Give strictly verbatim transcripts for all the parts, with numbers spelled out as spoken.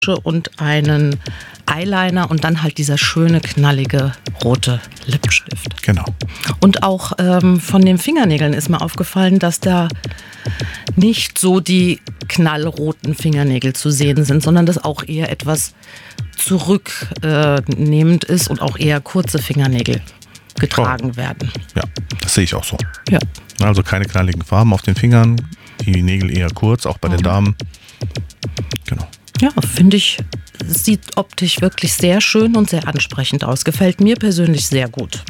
und einen Eyeliner und dann halt dieser schöne, knallige, rote Lippenstift. Genau. Und auch ähm, von den Fingernägeln ist mir aufgefallen, dass da nicht so die knallroten Fingernägel zu sehen sind, sondern dass auch eher etwas zurücknehmend ist und auch eher kurze Fingernägel getragen oh. werden. Ja, das sehe ich auch so. Ja. Also keine knalligen Farben auf den Fingern, die Nägel eher kurz, auch bei mhm. den Damen. Genau. Ja, finde ich, sieht optisch wirklich sehr schön und sehr ansprechend aus. Gefällt mir persönlich sehr gut.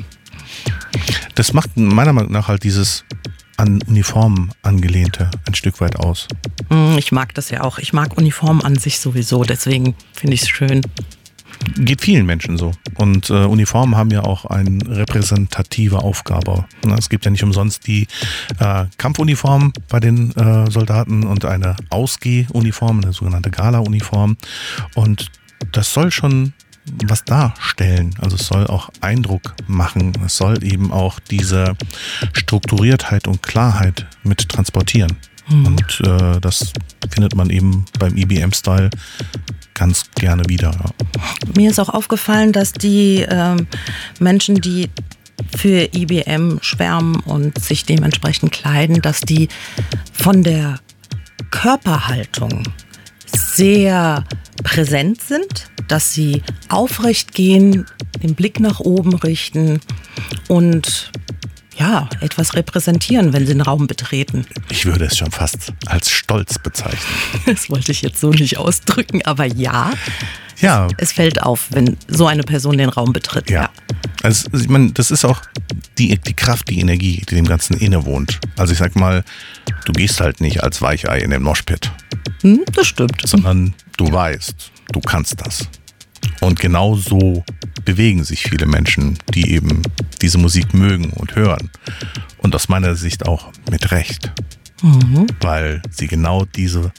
Das macht meiner Meinung nach halt dieses an Uniformen angelehnte ein Stück weit aus. Ich mag das ja auch. Ich mag Uniformen an sich sowieso, deswegen finde ich es schön. Geht vielen Menschen so. Und äh, Uniformen haben ja auch eine repräsentative Aufgabe. Es gibt ja nicht umsonst die äh, Kampfuniform bei den äh, Soldaten und eine Ausgehuniform, eine sogenannte Gala-Uniform. Und das soll schon was darstellen. Also es soll auch Eindruck machen. Es soll eben auch diese Strukturiertheit und Klarheit mit transportieren. Mhm. Und äh, das findet man eben beim I B M-Style ganz gerne wieder. Ja. Mir ist auch aufgefallen, dass die ähm, Menschen, die für I B M schwärmen und sich dementsprechend kleiden, dass die von der Körperhaltung sehr präsent sind, dass sie aufrecht gehen, den Blick nach oben richten und ja, etwas repräsentieren, wenn sie den Raum betreten. Ich würde es schon fast als Stolz bezeichnen. Das wollte ich jetzt so nicht ausdrücken, aber ja, ja. Es, es fällt auf, wenn so eine Person den Raum betritt. Ja, ja. Also ich meine, das ist auch die, die Kraft, die Energie, die dem Ganzen innewohnt. Also ich sag mal, du gehst halt nicht als Weichei in den Moshpit. Hm, das stimmt. Sondern du weißt, du kannst das. Und genau so bewegen sich viele Menschen, die eben diese Musik mögen und hören. Und aus meiner Sicht auch mit Recht. Mhm. Weil sie genau diese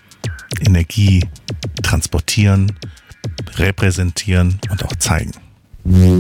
Energie transportieren, repräsentieren und auch zeigen.